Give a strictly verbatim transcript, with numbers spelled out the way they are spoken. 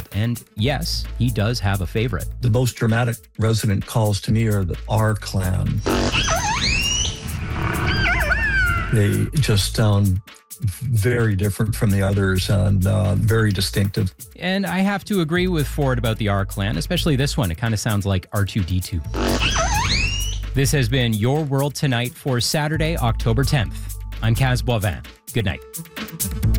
world. And yes, he does have a favorite. The most dramatic resident calls to me are the R Clan. They just sound very different from the others and uh, very distinctive. And I have to agree with Ford about the R Clan, especially this one. It kind of sounds like R two D two. This has been Your World Tonight for Saturday, October tenth. I'm Kaz Boivin. Good night.